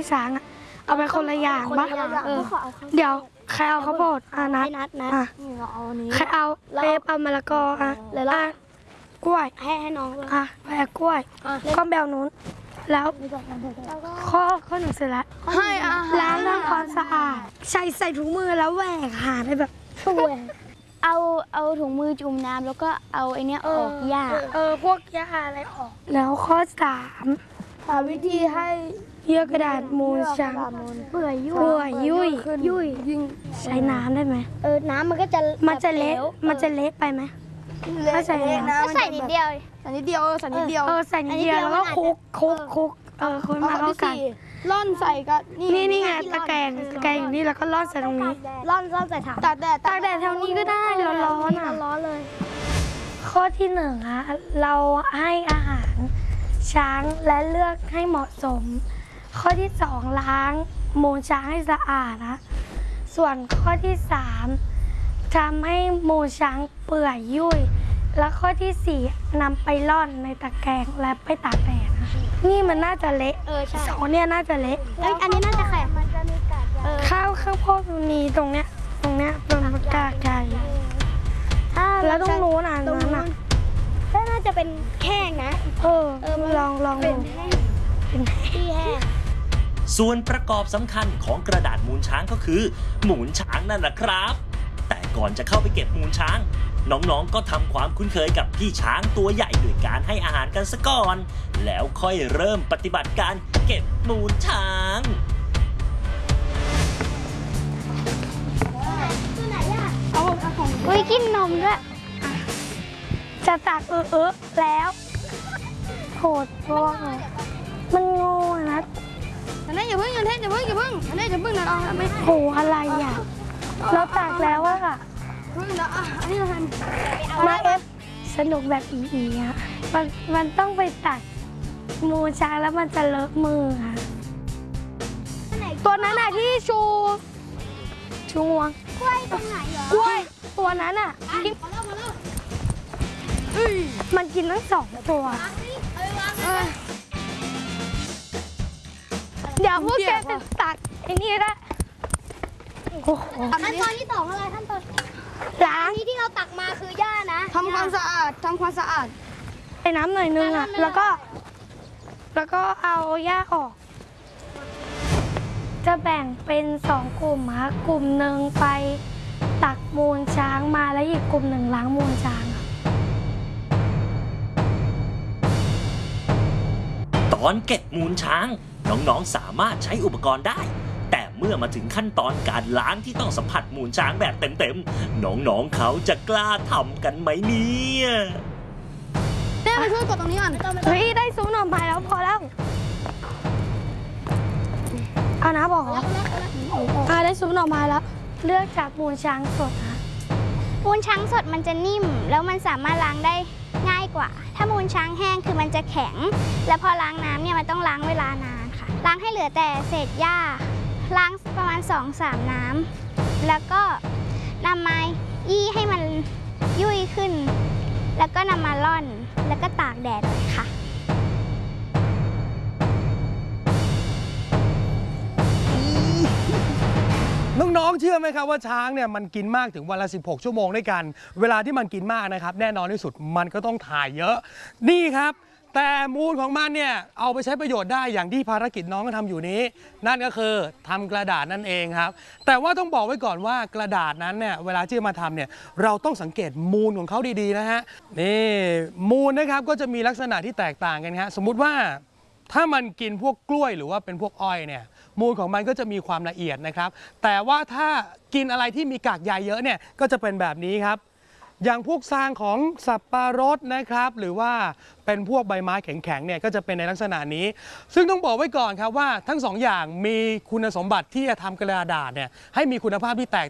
ช้างอะเอาไปคนละอย่างปะเดี๋ยวใครเอาข้าวโพดนัดเอานี้ใครเอาเอามะละกอแล้วกล้วยให้น้องแบกกล้วยก็แบวนู้นแล้วข้อหนึ่งเสร็จแล้วให้ล้างทำความสะอาดใส่ถุงมือแล้วแหวกหาไปแบบเอาถุงมือจุ่มน้ำแล้วก็เอาไอเนี้ยออกหญ้าพวกหญ้าอะไรออกแล้วข้อ3หาวิธีให้เยื่อกระดาษมูลช้างเปื่อยยุ่ยใช้น้ำได้ไหมน้ำมันก็จะเละไปไหมถ้าใส่น้ำก็ใส่นิดเดียวใส่นิดเดียวแล้วก็คุกคนมาเข้ากันร่อนใส่ก็นี่ไงตะแกรงอยู่นี่แล้วก็ร่อนใส่ตรงนี้ร่อนใส่ถังตากแดดแถวนี้ก็ได้ร้อนเลยข้อที่1อะเราให้อาหารช้างและเลือกให้เหมาะสมข้อที่2ล้างมูลช้างให้สะอาดนะส่วนข้อที่3ทำให้มูลช้างเปื่อยยุ่ยและข้อที่4นำไปร่อนในตะแกรงและไปตากแดดนะนี่มันน่าจะเละสองเนี่ยน่าจะเละอันนี้น่าจะแข็งมันจะมีกากข้าวโพดตรงเนี้ยเป็นกากใหญ่แล้วต้องรู้นะนั้นอ่ะน่าจะเป็นแห้งนะลองเป็นที่แห้งส่วนประกอบสำคัญของกระดาษมูลช้างก็คือมูลช้างนั่นแหละครับแต่ก่อนจะเข้าไปเก็บมูลช้างน้องๆก็ทำความคุ้นเคยกับพี่ช้างตัวใหญ่ด้วยการให้อาหารกันซะก่อนแล้วค่อยเริ่มปฏิบัติการเก็บมูลช้างกินนมด้วยจะตักแล้วโหดร้องมันโง่นะอันนี้อย่าเพิ่งอันนี้อย่าเพิ่งนะไม่โหอะไรอ่ะเราตักแล้วอะค่ะอันนี้เราทำมาสนุกแบบอีอ่ะมันต้องไปตักมูช้างแล้วมันจะเลอะมือค่ะตัวนั้นอะที่ชูงวงกล้วยตรงไหนเหรอกล้วยตัวนั้นอะมันกินทั้ง2ตัวเดี๋ยวพวกแกเป็นตักไอ้นี่ได้ขั้นตอนที่2อะไรขั้นตอนล้างที่เราตักมาคือหญ้านะทำความสะอาดไอ้น้ำหน่อยนึงอะแล้วก็เอาหญ้าออกจะแบ่งเป็น2กลุ่มค่ะกลุ่มหนึ่งไปตักมูลช้างมาแล้วอีกกลุ่มหนึ่งล้างมูลช้างตอนเก็บมูลช้างน้องๆสามารถใช้อุปกรณ์ได้แต่เมื่อมาถึงขั้นตอนการล้างที่ต้องสัมผัสมูลช้างแบบเต็มๆน้องๆเขาจะกล้าทำกันไหมเนี่ยมาช่วยกดตรงนี้ก่อนได้ซุปหน่อไม้แล้วพอแล้วเอานะบอกได้ซุปหน่อไม้แล้วเลือกจากมูลช้างสดนะมูลช้างสดมันจะนิ่มแล้วมันสามารถล้างได้ง่ายกว่าถ้ามูลช้างแห้งคือมันจะแข็งแล้วพอล้างน้ำเนี่ยมันต้องล้างเวลานานค่ะล้างให้เหลือแต่เศษหญ้าล้างประมาณ 2-3 น้ำแล้วก็นำมายี่ให้มันยุ่ยขึ้นแล้วก็นำมาร่อนแล้วก็ตากแดดเลยค่ะน้องๆเชื่อไหมครับว่าช้างเนี่ยมันกินมากถึงวันละ16 ชั่วโมงด้วยกันเวลาที่มันกินมากนะครับแน่นอนที่สุดมันก็ต้องถ่ายเยอะนี่ครับแต่มูลของมันเนี่ยเอาไปใช้ประโยชน์ได้อย่างที่ภารกิจน้องก็ทำอยู่นี้นั่นก็คือทำกระดาษนั่นเองครับแต่ว่าต้องบอกไว้ก่อนว่ากระดาษนั้นเนี่ยเวลาที่มาทำเนี่ยเราต้องสังเกตมูลของเขาดีๆนะฮะนี่มูลนะครับก็จะมีลักษณะที่แตกต่างกันครับสมมุติว่าถ้ามันกินพวกกล้วยหรือว่าเป็นพวกอ้อยเนี่ยมูลของมันก็จะมีความละเอียดนะครับแต่ว่าถ้ากินอะไรที่มีกากใยเยอะเนี่ยก็จะเป็นแบบนี้ครับอย่างพวกซางของสับปะรดนะครับหรือว่าเป็นพวกใบไม้แข็งๆเนี่ยก็จะเป็นในลักษณะนี้ซึ่งต้องบอกไว้ก่อนครับว่าทั้ง2 อย่างมีคุณสมบัติที่จะทำกระดาษเนี่ยให้มีคุณภาพที่แตก